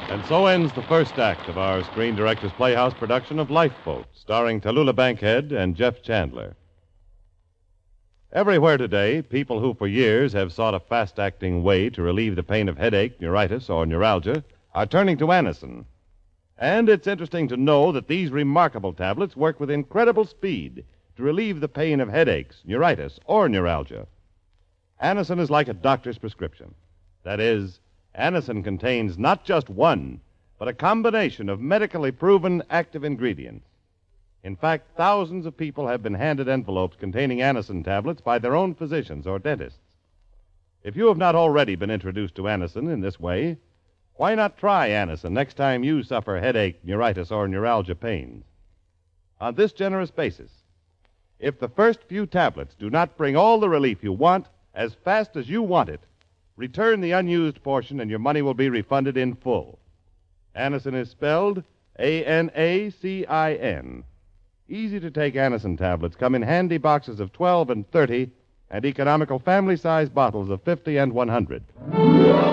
And so ends the first act of our Screen Directors Playhouse production of Lifeboat, starring Tallulah Bankhead and Jeff Chandler. Everywhere today, people who for years have sought a fast-acting way to relieve the pain of headache, neuritis, or neuralgia are turning to Anacin. And it's interesting to know that these remarkable tablets work with incredible speed to relieve the pain of headaches, neuritis, or neuralgia. Anacin is like a doctor's prescription. That is, Anacin contains not just one, but a combination of medically proven active ingredients. In fact, thousands of people have been handed envelopes containing Anacin tablets by their own physicians or dentists. If you have not already been introduced to Anacin in this way, why not try Anacin next time you suffer headache, neuritis, or neuralgia pains? On this generous basis, if the first few tablets do not bring all the relief you want as fast as you want it, return the unused portion and your money will be refunded in full. Anacin is spelled Anacin. Easy-to-take Anacin tablets come in handy boxes of 12 and 30 and economical family-size bottles of 50 and 100.